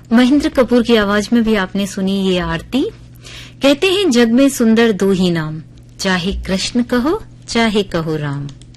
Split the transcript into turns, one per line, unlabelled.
महेंद्र कपूर की आवाज में भी आपने सुनी ये आरती। कहते हैं जग में सुंदर दो ही नाम, चाहे कृष्ण कहो चाहे कहो राम।